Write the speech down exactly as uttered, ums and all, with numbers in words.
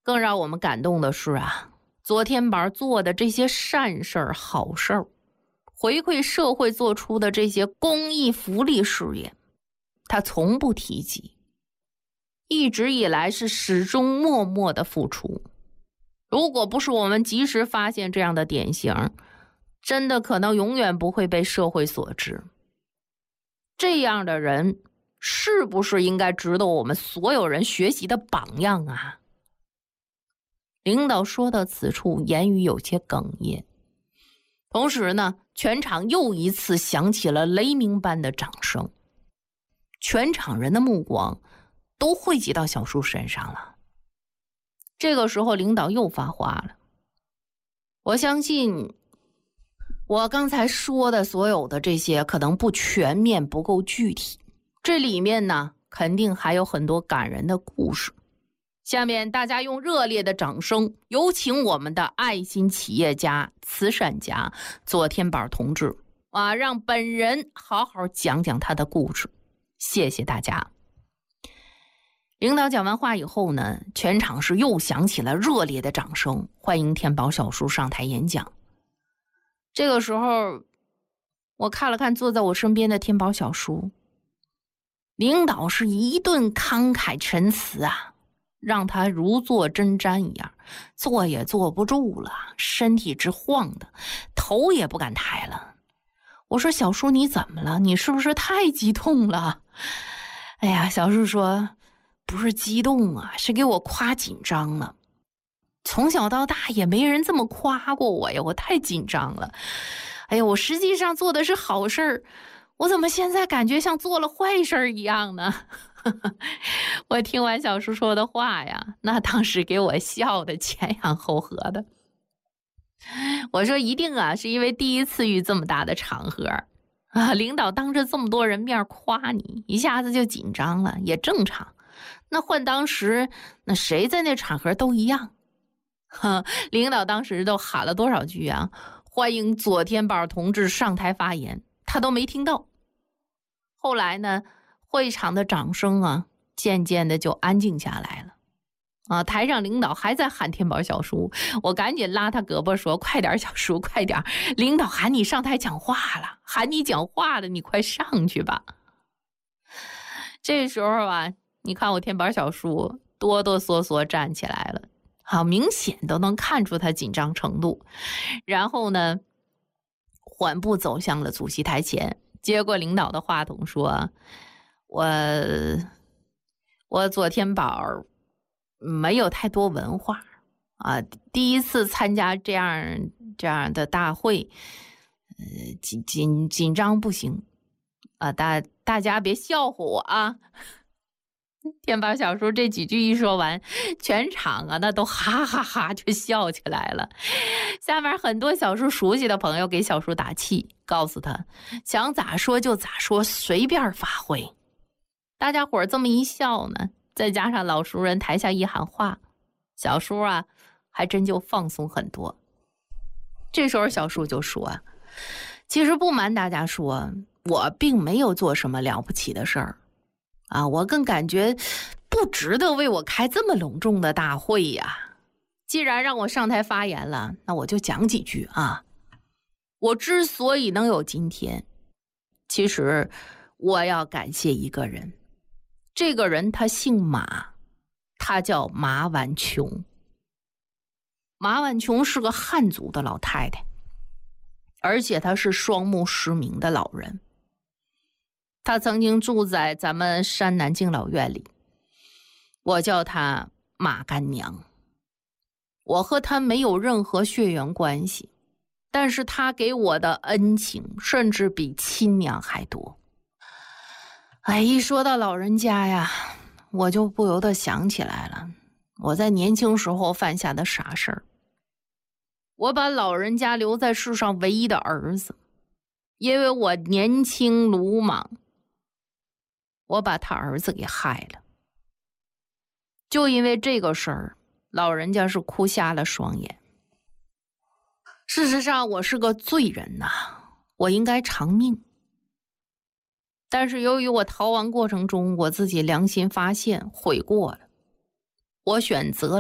更让我们感动的是啊，左天宝做的这些善事儿、好事儿，回馈社会做出的这些公益福利事业，他从不提及，一直以来是始终默默的付出。如果不是我们及时发现这样的典型，真的可能永远不会被社会所知。这样的人是不是应该值得我们所有人学习的榜样啊？领导说到此处，言语有些哽咽，同时呢，全场又一次响起了雷鸣般的掌声，全场人的目光都汇集到小叔身上了。这个时候，领导又发话了：我相信我刚才说的所有的这些可能不全面，不够具体，这里面呢肯定还有很多感人的故事。下面大家用热烈的掌声，有请我们的爱心企业家、慈善家左天宝同志啊，让本人好好讲讲他的故事。谢谢大家。领导讲完话以后呢，全场是又响起了热烈的掌声，欢迎天宝小叔上台演讲。这个时候，我看了看坐在我身边的天宝小叔，领导是一顿慷慨陈词啊，让他如坐针毡一样，坐也坐不住了，身体直晃的，头也不敢抬了。我说小叔你怎么了？你是不是太激动了？哎呀，小叔说不是激动啊，是给我夸紧张了。从小到大也没人这么夸过我呀，我太紧张了。哎呀，我实际上做的是好事儿，我怎么现在感觉像做了坏事儿一样呢？我听完小叔说的话呀，那当时给我笑的前仰后合的。我说一定啊，是因为第一次遇这么大的场合啊，领导当着这么多人面夸你，一下子就紧张了，也正常。那换当时，那谁在那场合都一样。哈，领导当时都喊了多少句啊？欢迎左天宝同志上台发言，他都没听到。后来呢，会场的掌声啊，渐渐的就安静下来了。啊，台上领导还在喊天宝小叔，我赶紧拉他胳膊说：“快点，小叔，快点！领导喊你上台讲话了，喊你讲话了，你快上去吧。”这时候啊，你看我天宝小叔哆哆嗦嗦站起来了。好，明显都能看出他紧张程度。然后呢，缓步走向了主席台前，接过领导的话筒说：“我我左天宝没有太多文化啊，第一次参加这样这样的大会，呃，紧紧紧张不行啊，大大家别笑话我啊。”天宝小叔这几句一说完，全场啊那都哈哈哈就笑起来了。下面很多小叔熟悉的朋友给小叔打气，告诉他想咋说就咋说，随便发挥。大家伙这么一笑呢，再加上老熟人台下一喊话，小叔啊还真就放松很多。这时候小叔就说：“其实不瞒大家说，我并没有做什么了不起的事儿。啊，我更感觉不值得为我开这么隆重的大会呀。既然让我上台发言了，那我就讲几句啊。我之所以能有今天，其实我要感谢一个人。这个人他姓马，他叫马婉琼。马婉琼是个汉族的老太太，而且她是双目失明的老人。他曾经住在咱们山南敬老院里，我叫他马干娘。我和他没有任何血缘关系，但是他给我的恩情甚至比亲娘还多。哎，一说到老人家呀，我就不由得想起来了我在年轻时候犯下的傻事儿。我把老人家留在世上唯一的儿子，因为我年轻鲁莽，我把他儿子给害了。就因为这个事儿，老人家是哭瞎了双眼。事实上我是个罪人呐、啊，我应该偿命。但是由于我逃亡过程中我自己良心发现悔过了，我选择